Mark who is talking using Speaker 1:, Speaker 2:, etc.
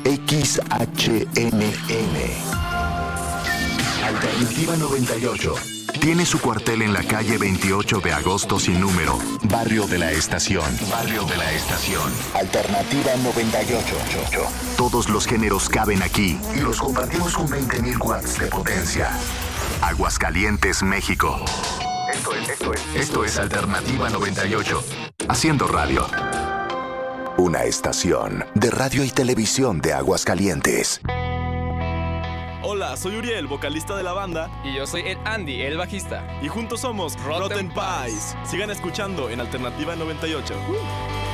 Speaker 1: XHNN. Alternativa 98. Tiene su cuartel en la calle 28 de agosto sin número. Barrio de la Estación. Barrio de la Estación. Alternativa 98. Todos los géneros caben aquí y los compartimos con 20.000 watts de potencia. Aguascalientes, México. Esto es Alternativa 98. Haciendo radio. Una estación de radio y televisión de Aguascalientes.
Speaker 2: Hola, soy Uriel, vocalista de la banda.
Speaker 3: Y yo soy el Andy, el bajista.
Speaker 2: Y juntos somos Rotten Pies. Sigan escuchando en Alternativa 98.